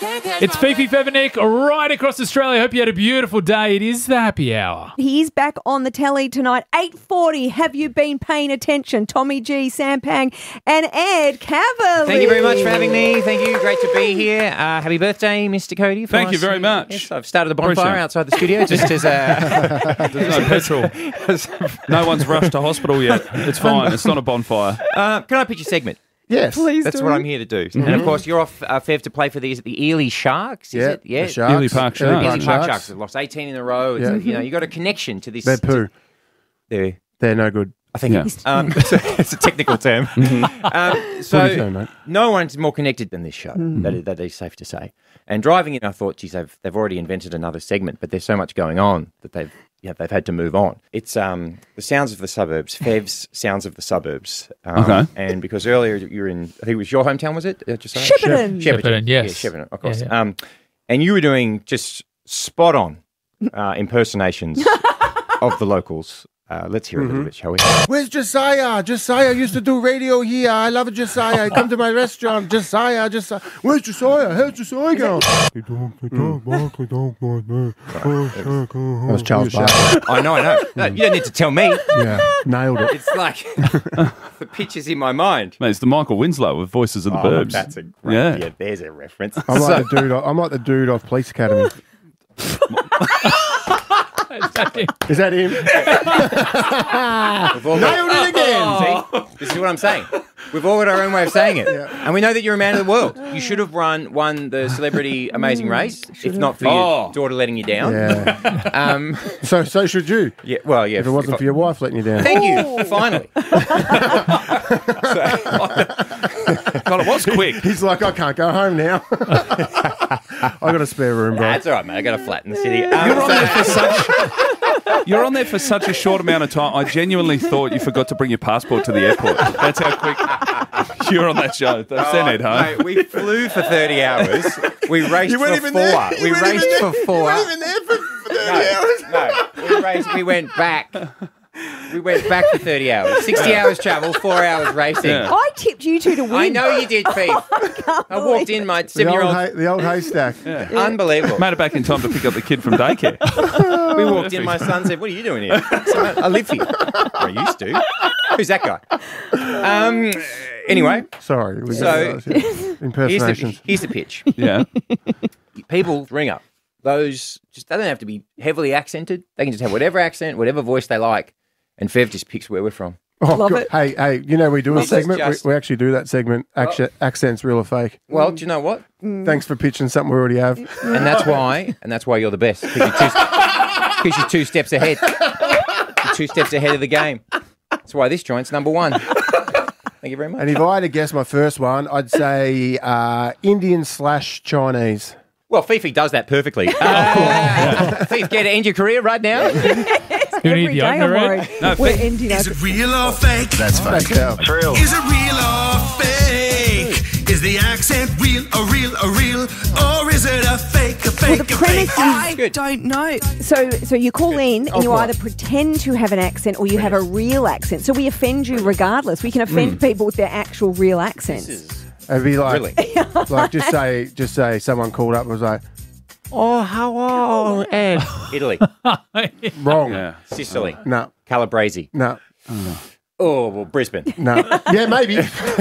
It's Fifi Fevernick right across Australia. Hope you had a beautiful day. It is the happy hour. He's back on the telly tonight, 8:40. Have you been paying attention? Tommy G, Sam Pang and Ed Cavalier. Thank you very much for having me. Thank you. Great to be here. Happy birthday, Mr. Cody. Thank you very much. Yes, I've started a bonfire outside the studio just as a... There's no petrol. No one's rushed to hospital yet. It's fine. It's not a bonfire. Can I pitch a segment? Yes. Please That's do. what I'm here to do. And of course, you're off, Fev, to play for the Ely Sharks, is it? The Sharks. Ely Park Sharks. Ely Park Sharks. They've lost 18 in a row. It's, you got a connection to this. They're poo. They're no good. I think it's a technical term. Funny term, mate. No one's more connected than this show. That is safe to say. And driving in, I thought, geez, they've already invented another segment, but there's so much going on that they've had to move on. It's the Sounds of the Suburbs, Fev's Sounds of the Suburbs. Okay. And because earlier you were in, I think it was your hometown, was it? Shepparton. Shepparton, yes. Yeah, Shepparton, of course. Yeah. And you were doing just spot on impersonations of the locals. Let's hear it a little bit, shall we? Where's Josiah? Josiah used to do radio here. I love Josiah. Come to my restaurant. Josiah. Where's Josiah? How's Josiah going? That was Charles Barkley. I know. No, you don't need to tell me. Yeah, nailed it. It's like the picture's in my mind. Mate, it's the Michael Winslow with Voices of the Burbs. That's a great, Yeah. there's a reference. I'm like the dude off Police Academy. Is that him? Nailed it again. See? This is what I'm saying. We've all got our own way of saying it. And we know that you're a man of the world. You should have won the Celebrity Amazing Race, if not for your daughter letting you down. Yeah. So should you. Yeah, well, yeah. If it wasn't for your wife letting you down. Thank you. Finally. God, it was quick. He's like, I can't go home now. I got a spare room, bro. That's all right, mate. I got a flat in the city. You're on there for such a short amount of time. I genuinely thought you forgot to bring your passport to the airport. That's how quick you're on that show. Send it home. Mate, we flew for 30 hours. We raced for 4. We raced for 4. You weren't even there for 30 hours. No, we went back. We went back for 30 hours. 60 hours travel, 4 hours racing. Yeah. I tipped you two to win. I know you did, Pete. I walked in, my 7-year-old. The old haystack. Yeah. Unbelievable. Made it back in time to pick up the kid from daycare. We walked in, my son said, "What are you doing here?" I live here. I used to. Who's that guy? Anyway. Sorry. Impersonations. Here's the pitch. Yeah. People ring up. Those they don't have to be heavily accented. They can just have whatever accent, whatever voice they like. And Fev just picks where we're from. Oh, Love God. it. Hey, we do a This is segment. just- We actually do that segment. Accents, real or fake. Well, do you know what? Thanks for pitching something we already have. And that's why you're the best. Because you're 2 steps ahead. You're 2 steps ahead of the game. That's why this joint's number 1. Thank you very much. And if I had to guess my first one, I'd say Indian/Chinese. Well, Fifi does that perfectly. Fifi, get to end your career right now. You need Every the day I'm opener, worried. right? No, We're Fee- ending Is our... it real or fake? That's fake. Thrill. Is it real or fake? Is the accent real or real or real? Or is it a fake, a fake, the a premise fake? is- Good. Don't know. So you call in and you what? either pretend to have an accent or you have a real accent. So we offend you regardless. We can offend people with their actual real accents. It'd be like, Really? like just say someone called up and was like, "Oh, how are Ed?" Italy, Wrong. Yeah. Sicily, No. Calabrese. No. Oh, well, Brisbane. No. Yeah, maybe.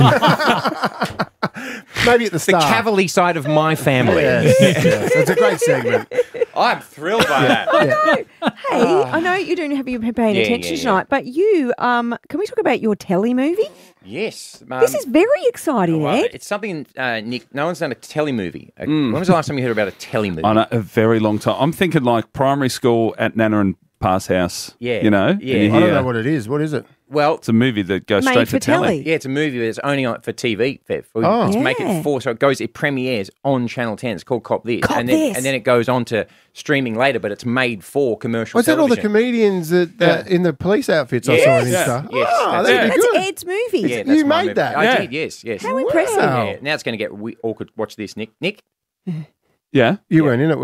Maybe at the The start. Cavalier side of my family. Yes. It's a great segment. I'm thrilled by that. Hey, I know you don't have you paying Yeah, attention yeah. tonight, but you, can we talk about your telly movie? Yes. This is very exciting, well, Ed. it's something, Nick, no one's done a telly movie. When was the last time you heard about a telly movie? I know, a very long time. I'm thinking like primary school at Nana and Pa's house. Yeah. You know? Yeah. And you I don't hear- know what it is. What is it? Well, It's a movie that goes Made straight for to telly. telly. yeah, it's a movie, but it's only on for TV, Fev. Oh. It's make Yeah. it 4, so it premieres on Channel 10. It's called Cop This. Cop and then, This. And then it goes on to streaming later, but it's made for commercial Was that all the television. comedians that in the police outfits I saw in Yes. Insta? Yes, Oh, that's that'd it. be That's good. Ed's movie. Yeah, that's You my made movie. that? I Yeah. did, yes. How impressive. Wow. Yeah, now it's going to get awkward. Watch this, Nick. Nick? Yeah. You weren't in it, were you?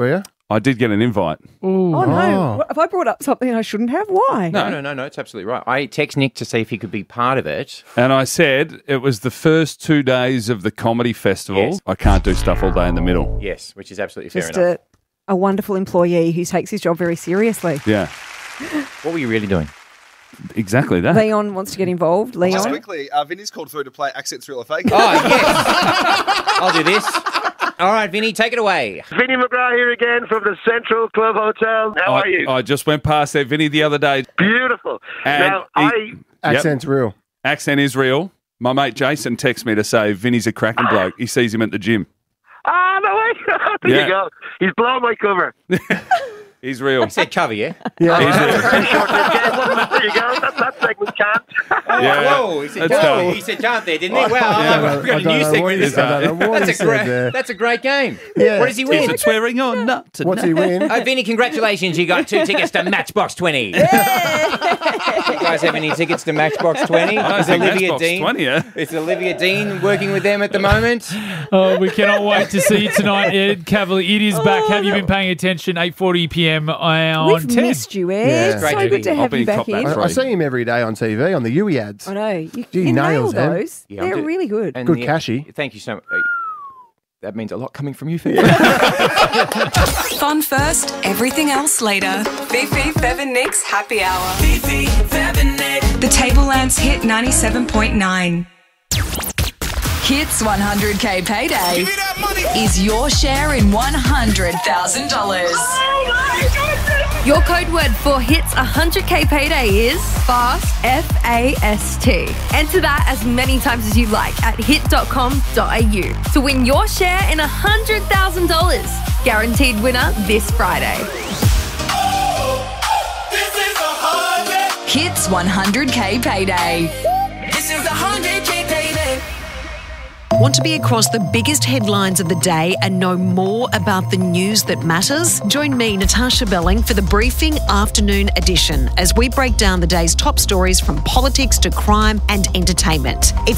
I did get an invite. Oh, no. Have I brought up something I shouldn't have? Why? No, it's absolutely right. I text Nick to see if he could be part of it. And I said it was the first 2 days of the comedy festival. Yes. I can't do stuff all day in the middle. Yes, which is absolutely fair Just enough. a wonderful employee who takes his job very seriously. Yeah, What were you really doing? exactly that. Leon wants to get involved. Just Leon? quickly, Vinny's called through to play Accent Thrill or Fake. Oh, yes. I'll do this. All right, Vinny, take it away. Vinny McGrath here again from the Central Club Hotel. How are you? I just went past there, Vinny, the other day. Beautiful. And Accent's real. Accent is real. My mate Jason texts me to say Vinny's a cracking bloke. He sees him at the gym. Ah, no way. There you go. He's blown my cover. He's real. I said cover, yeah? Yeah. He's real. Very short lived game. There you go. That segment can't. Yeah. Whoa, he said, That's whoa, done. he said can't there, didn't he? Well, I we've got a don't new know what segment. he said. I don't know what he said there. That's a great game. Yeah. What does he Is win? it swearing or not? What's he win? Oh, Vinny, congratulations. You got 2 tickets to Matchbox 20. You guys have any tickets to Matchbox 20? I don't Is think Olivia Matchbox Dean? 20, yeah. Is Olivia Dean working with them at the moment? Oh, we cannot wait to see you tonight, Ed Cavalier. It is back. Have you been paying attention? 8:40 p.m. on We've 10. missed you, Ed. Yeah. So Great to good be to here. have I'll you be in back cop that in. for I see him every day on TV on the Yui ads. I know. You Gee, nail nails them. those. Yeah, They're I'm really good. And Good cashy. Thank you so much. That means a lot coming from you, Phil. Fun first, everything else later. Fifi, Fev and Nick's Happy Hour. Fifi, Fev and Nick. The Tablelands Hit 97.9. Hits 100K Payday Give me that money. is your share in $100,000. Your code word for Hits 100K Payday is FAST, F-A-S-T. Enter that as many times as you like at hit.com.au to win your share in $100,000. Guaranteed winner this Friday. This is a 100. Hits 100K Payday. This is a 100K payday. Want to be across the biggest headlines of the day and know more about the news that matters? Join me, Natasha Belling, for the Briefing Afternoon Edition as we break down the day's top stories from politics to crime and entertainment. It's